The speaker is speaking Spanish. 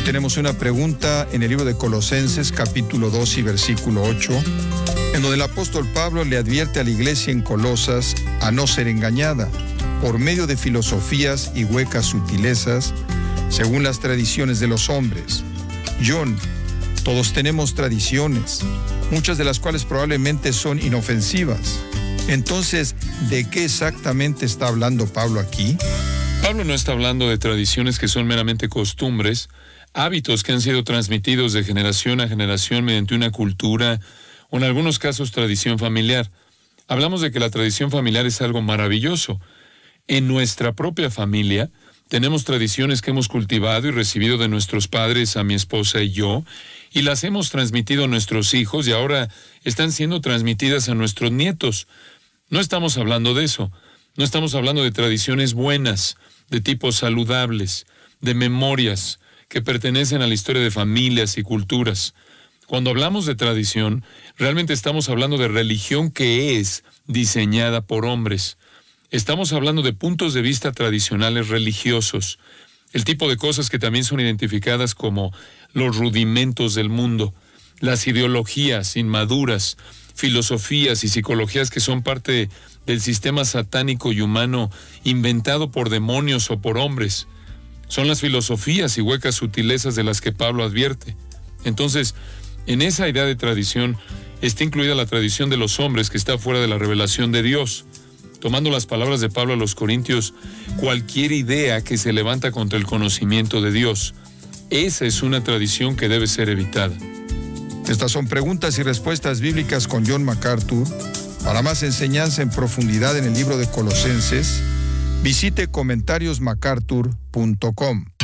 tenemos una pregunta en el libro de Colosenses, capítulo 2 y versículo 8, en donde el apóstol Pablo le advierte a la iglesia en Colosas a no ser engañada por medio de filosofías y huecas sutilezas, según las tradiciones de los hombres. John, todos tenemos tradiciones, muchas de las cuales probablemente son inofensivas. Entonces, ¿de qué exactamente está hablando Pablo aquí? Pablo no está hablando de tradiciones que son meramente costumbres, hábitos que han sido transmitidos de generación a generación mediante una cultura o en algunos casos tradición familiar. Hablamos de que la tradición familiar es algo maravilloso. En nuestra propia familia tenemos tradiciones que hemos cultivado y recibido de nuestros padres, a mi esposa y yo, y las hemos transmitido a nuestros hijos y ahora están siendo transmitidas a nuestros nietos. No estamos hablando de eso. No estamos hablando de tradiciones buenas, de tipos saludables, de memorias que pertenecen a la historia de familias y culturas. Cuando hablamos de tradición, realmente estamos hablando de religión que es diseñada por hombres. Estamos hablando de puntos de vista tradicionales religiosos, el tipo de cosas que también son identificadas como los rudimentos del mundo, las ideologías inmaduras, filosofías y psicologías que son parte del sistema satánico y humano inventado por demonios o por hombres. Son las filosofías y huecas sutilezas de las que Pablo advierte. Entonces, en esa idea de tradición está incluida la tradición de los hombres que está fuera de la revelación de Dios. Tomando las palabras de Pablo a los Corintios, cualquier idea que se levanta contra el conocimiento de Dios, esa es una tradición que debe ser evitada. Estas son preguntas y respuestas bíblicas con John MacArthur. Para más enseñanza en profundidad en el libro de Colosenses, visite comentariosmacarthur.com.